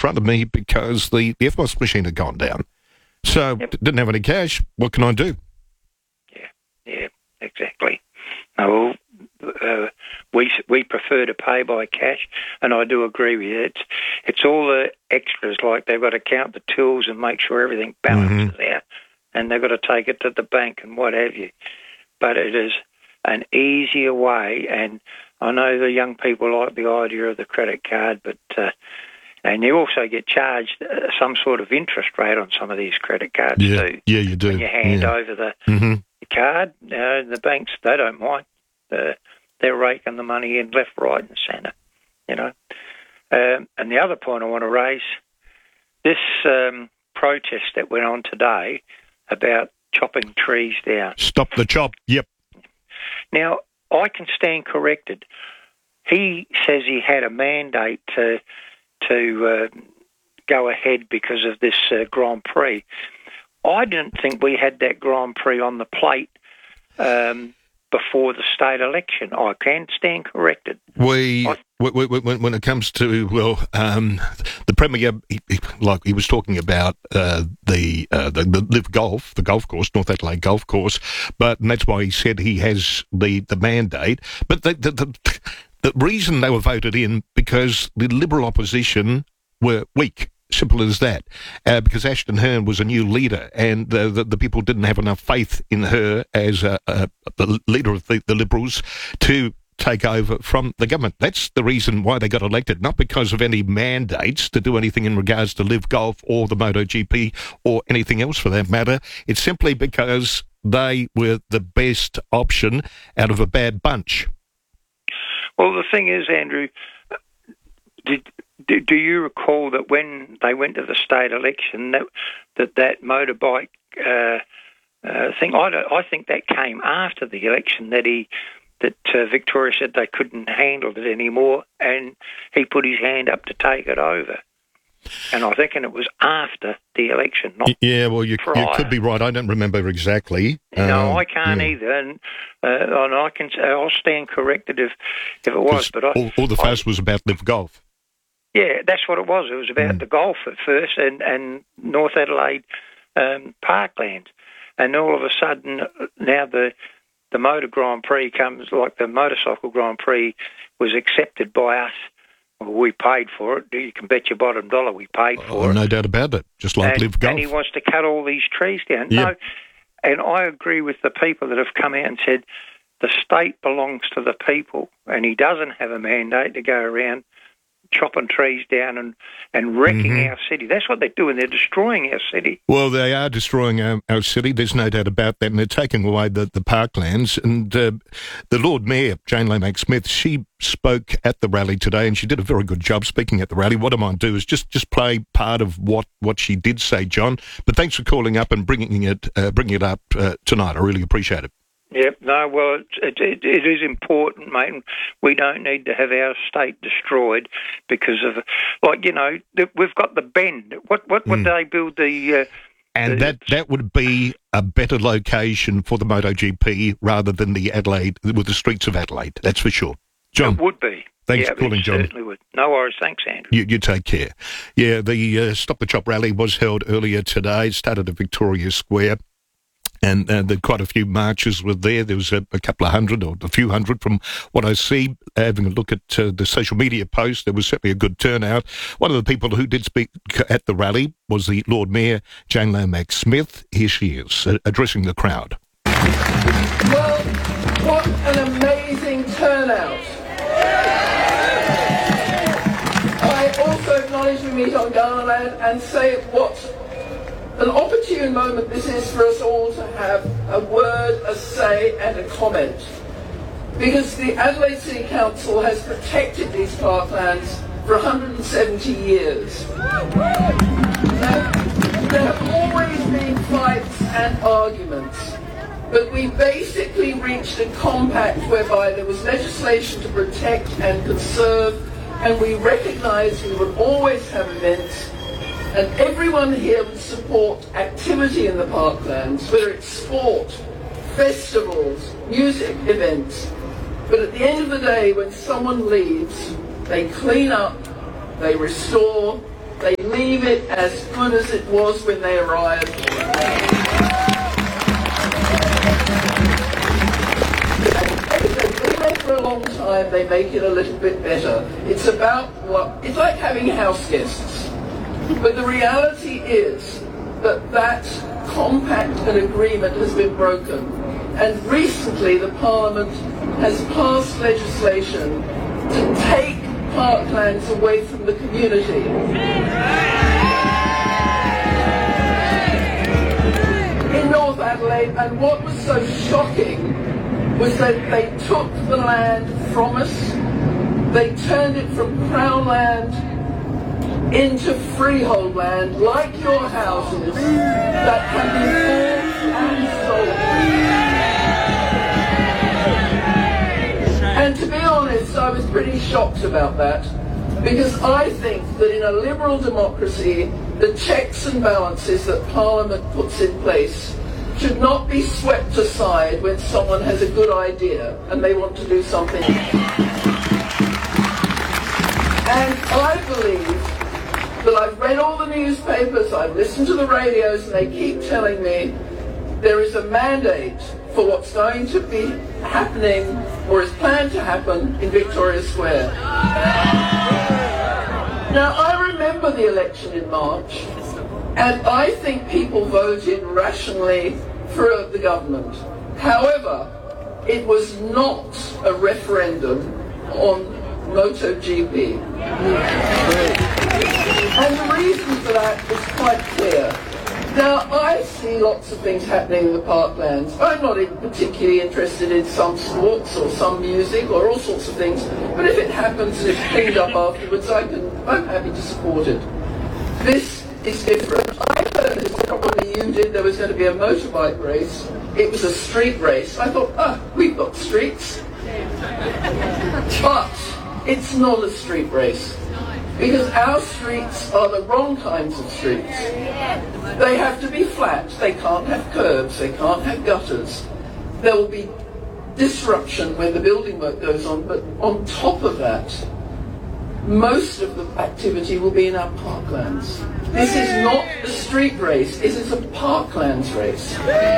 front of me because the EFTPOS machine had gone down. So didn't have any cash. What can I do? Yeah, exactly. No, we prefer to pay by cash, and I do agree with you. It's all the extras, like they've got to count the tills and make sure everything balances out, and they've got to take it to the bank and what have you. But it is an easier way, and I know the young people like the idea of the credit card, but and you also get charged some sort of interest rate on some of these credit cards too. Yeah, you do. When you hand over the card, the banks, they don't mind. They're raking the money in left, right and centre, And the other point I want to raise, this protest that went on today about chopping trees down. Stop the chop, yep. Now, I can stand corrected. He says he had a mandate to go ahead because of this Grand Prix. I didn't think we had that Grand Prix on the plate before the state election. I can stand corrected. When it comes to the Premier, he was talking about the Live Golf, the golf course, North Adelaide Golf Course, and that's why he said he has the mandate. But the reason they were voted in because the Liberal opposition were weak. Simple as that. Because Ashton Hearn was a new leader, and the people didn't have enough faith in her as the leader of the Liberals to take over from the government. That's the reason why they got elected, not because of any mandates to do anything in regards to Live Golf or the MotoGP or anything else for that matter. It's simply because they were the best option out of a bad bunch. Well, the thing is, Andrew, do you recall that when they went to the state election, that motorbike thing? I think that came after the election. That Victoria said they couldn't handle it anymore, and he put his hand up to take it over. And I reckon it was after the election, not you could be right. I don't remember exactly. No, I can't either, and I'll stand corrected if it was. But all the fuss was about Live Golf. Yeah, that's what it was. It was about the golf at first and North Adelaide parklands, and all of a sudden now the Motor Grand Prix comes, like the Motorcycle Grand Prix was accepted by us. Well, we paid for it. You can bet your bottom dollar we paid for it. No doubt about it, just like Live Golf. And he wants to cut all these trees down. Yep. No, and I agree with the people that have come out and said the state belongs to the people, and he doesn't have a mandate to go around chopping trees down and wrecking our city. That's what they're doing. They're destroying our city. Well, they are destroying our city. There's no doubt about that. And they're taking away the parklands. And the Lord Mayor, Jane Lomax-Smith, she spoke at the rally today, and she did a very good job speaking at the rally. What I might do is just play part of what she did say, John. But thanks for calling up and bringing it up tonight. I really appreciate it. Yep. No, well, it is important, mate. We don't need to have our state destroyed because of, we've got the Bend. What did they build the... and that would be a better location for the MotoGP rather than the Adelaide, with the streets of Adelaide, that's for sure. John. It would be. Thanks for calling, John. Certainly would. No worries. Thanks, Andrew. You take care. Yeah, the Stop the Chop rally was held earlier today. It started at Victoria Square. And quite a few marches were there. There was a couple of hundred or a few hundred from what I see. Having a look at the social media posts, there was certainly a good turnout. One of the people who did speak at the rally was the Lord Mayor, Jane Lomax-Smith. Here she is, addressing the crowd. Well, what an amazing turnout. I also acknowledge we meet on Garland and say what an opportune moment this is for us all to have a word, a say and a comment. Because the Adelaide City Council has protected these parklands for 170 years. There have always been fights and arguments, but we basically reached a compact whereby there was legislation to protect and conserve, and we recognised we would always have events. And everyone here would support activity in the parklands, whether it's sport, festivals, music events. But at the end of the day, when someone leaves, they clean up, they restore, they it as good as it was when they arrived. And if they've been there for a long time, they make it a little bit better. It's about it's like having house guests. But the reality is that that compact and agreement has been broken. And recently the Parliament has passed legislation to take parklands away from the community. In North Adelaide, and what was so shocking was that they took the land from us, they turned it from Crown land into freehold land, like your houses, that can be bought and sold. And to be honest, I was pretty shocked about that, because I think that in a liberal democracy, the checks and balances that Parliament puts in place should not be swept aside when someone has a good idea and they want to do something. And I believe that I've read all the newspapers, I've listened to the radios, and they keep telling me there is a mandate for what's going to be happening, or is planned to happen, in Victoria Square. Now, I remember the election in March, and I think people voted rationally for the government. However, it was not a referendum on MotoGP. And the reason for that is quite clear. Now, I see lots of things happening in the parklands. I'm not particularly interested in some sports or some music or all sorts of things, but if it happens and it's cleaned up afterwards, I'm happy to support it. This is different. I heard, as probably you did, there was going to be a motorbike race. It was a street race. I thought, we've got streets. But it's not a street race, because our streets are the wrong kinds of streets. They have to be flat, they can't have curbs, they can't have gutters. There will be disruption when the building work goes on, but on top of that, most of the activity will be in our parklands. This is not a street race, this is a parklands race.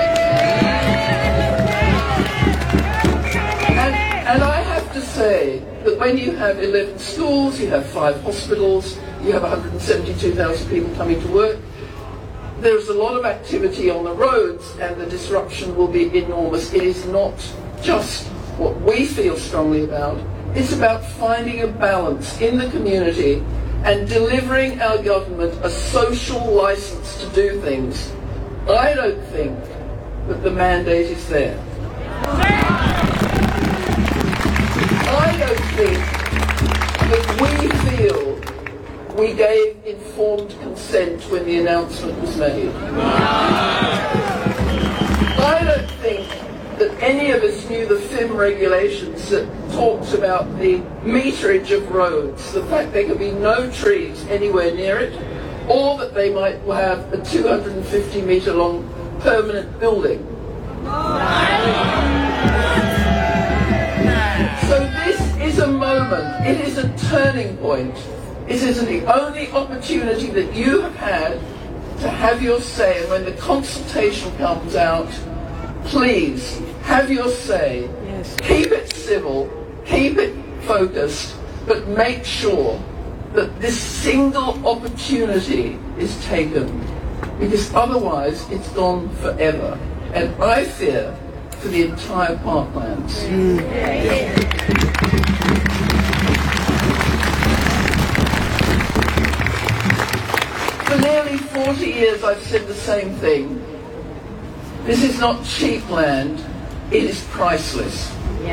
And I have to say that when you have 11 schools, you have 5 hospitals, you have 172,000 people coming to work, there's a lot of activity on the roads, and the disruption will be enormous. It is not just what we feel strongly about, it's about finding a balance in the community and delivering our government a social license to do things. I don't think that the mandate is there. I don't think that we feel we gave informed consent when the announcement was made. I don't think that any of us knew the FIM regulations that talked about the meterage of roads, the fact there could be no trees anywhere near it, or that they might have a 250 metre long permanent building. So this is a moment, it is a turning point. It is the only opportunity that you have had to have your say, and when the consultation comes out, please have your say. Yes. Keep it civil, keep it focused, but make sure that this single opportunity is taken, because otherwise it's gone forever. And I fear for the entire parklands. For nearly 40 years I've said the same thing. This is not cheap land, it is priceless.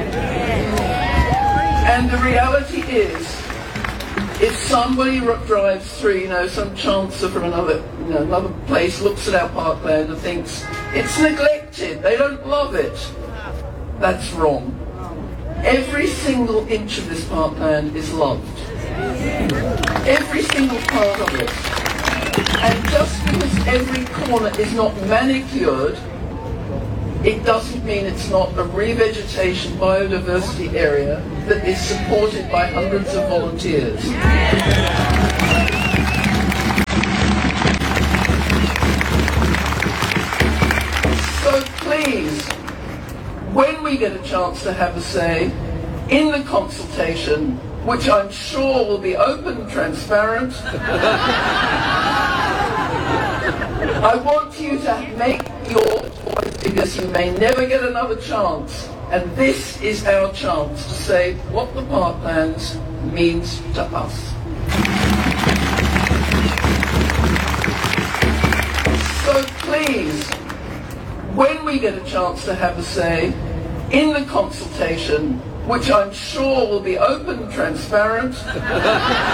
And the reality is, if somebody drives through, some chancellor from another place looks at our parkland and thinks, it's neglected, they don't love it, that's wrong. Every single inch of this parkland is loved. Every single part of it. And just because every corner is not manicured, it doesn't mean it's not a revegetation biodiversity area that is supported by hundreds of volunteers. we get a chance to have a say in the consultation, which I'm sure will be open and transparent, I want you to make your choice, because you may never get another chance. And this is our chance to say what the parklands means to us. So please, when we get a chance to have a say in the consultation, which I'm sure will be open and transparent,